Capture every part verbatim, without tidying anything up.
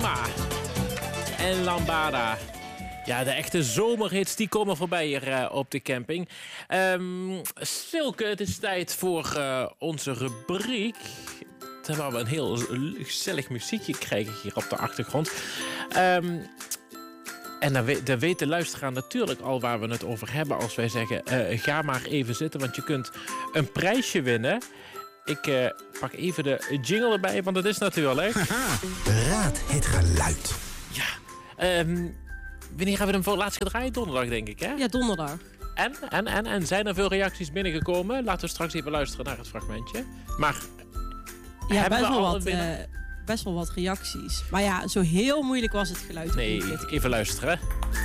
Alma en Lambada. Ja, de echte zomerhits die komen voorbij hier uh, op de camping. Um, Silke, het is tijd voor uh, onze rubriek. Terwijl we een heel gezellig muziekje krijgen hier op de achtergrond. Um, en dan, we, dan weet de luisteraar natuurlijk al waar we het over hebben als wij zeggen... Uh, ga maar even zitten, want je kunt een prijsje winnen. Ik uh, pak even de jingle erbij, want het is natuurlijk... Haha, raad het geluid. Ja, um, wanneer hebben we hem voor het laatst gedraaid? Donderdag, denk ik, hè? Ja, donderdag. En, en, en, en zijn er veel reacties binnengekomen? Laten we straks even luisteren naar het fragmentje. Maar ja, best wel, wat, uh, best wel wat reacties. Maar ja, zo heel moeilijk was het geluid. Nee, even luisteren.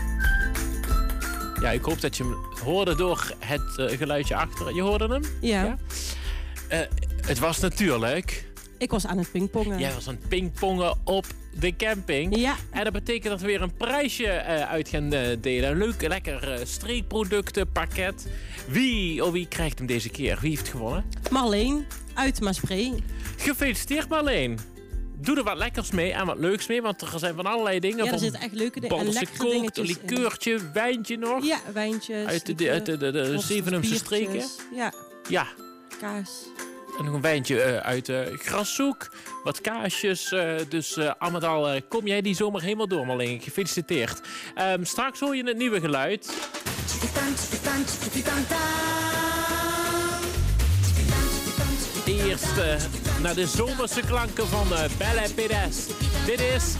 Ja, ik hoop dat je hem hoorde door het uh, geluidje achter. Je hoorde hem? Ja. ja? Uh, het was natuurlijk... Ik was aan het pingpongen. Jij was aan het pingpongen op de camping. Ja. En dat betekent dat we weer een prijsje uh, uit gaan uh, delen. Een leuk, lekker uh, streekproductenpakket. Wie, oh wie krijgt hem deze keer? Wie heeft gewonnen? Marleen uit Maaspray. Gefeliciteerd Marleen. Doe er wat lekkers mee en wat leuks mee, want er zijn van allerlei dingen. Ja, er zitten echt leuke dingen. Balse kookt, een likeurtje, wijntje nog. Ja, wijntjes. Uit de, de, de, de, de Zevenumse streken. Ja. Ja. Kaas. En nog een wijntje uh, uit uh, Graszoek. Wat kaasjes. Uh, dus uh, al met al uh, kom jij die zomer helemaal door, Marleen. Gefeliciteerd. Um, straks hoor je het nieuwe geluid. Eerst uh, naar de zomerse klanken van uh, Belle Pérez. Dit is...